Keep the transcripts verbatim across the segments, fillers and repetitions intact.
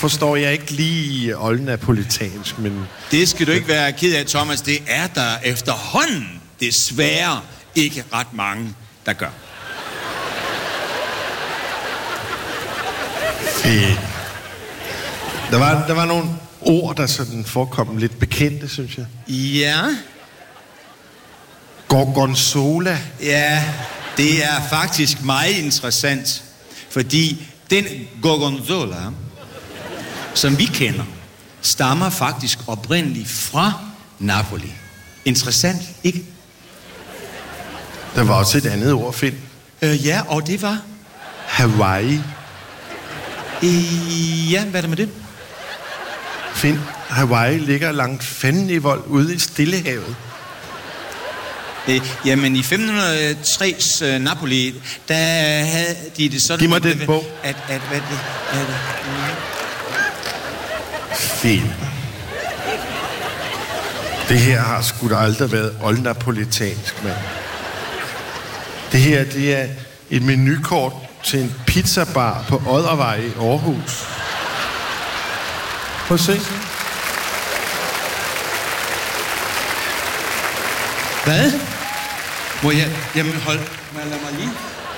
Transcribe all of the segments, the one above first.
forstår jeg ikke lige oldnapolitansk, men... Det skal du ikke være ked af, Thomas. Det er der efterhånden desværre ikke ret mange, der gør. Fedt. Der var, der var nogle ord, der sådan forekom lidt bekendte, synes jeg. Ja. Gorgonzola. Ja, det er faktisk meget interessant, fordi den gorgonzola, som vi kender, stammer faktisk oprindeligt fra Napoli. Interessant, ikke? Der var også et andet ord, Finn. Øh, ja, og det var? Hawaii. Øh, ja, hvad er det med det? Finn, Hawaii ligger langt fanden i vold ude i Stillehavet. Øh, jamen, i femten hundrede og tres uh, Napoli, der havde de det sådan... Giv mig den bog. At, at, hvad det... At, Fint. Det her har sgu da aldrig været oldnapolitansk, mand. Det her, det er et menukort til en pizzabar på Oddervej i Aarhus. Prøv at se. Hvad? Må jeg... Jamen, hold... Lad mig lige...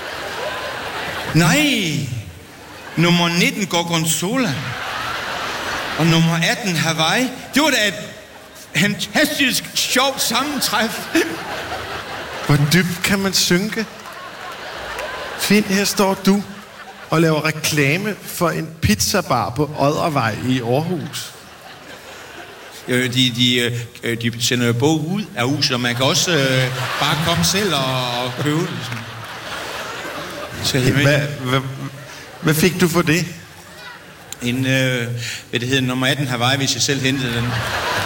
Nej! Nummer nitten Gorgonzola. Og nummer atten Hawaii. Det var da et fantastisk sjovt sammentræf. Hvor dybt kan man synke? Fint, her står du og laver reklame for en pizzabar på Oddervej i Aarhus. De, de, de sender jo bog ud af huset, og man kan også øh, bare komme selv og, og købe det. Hey, hvad, hvad, hvad fik du for det? En, øh, hvad det hedder, nummer atten Hawaii, hvis jeg selv hentede den.